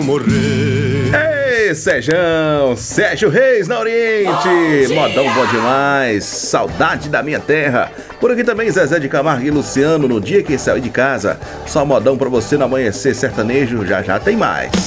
morrer. Ei, Sérgio Reis na Oriente. Modão bom demais. Saudade da minha terra. Por aqui também Zezé de Camargo e Luciano, no dia que saiu de casa. Só modão pra você no amanhecer sertanejo, já já tem mais.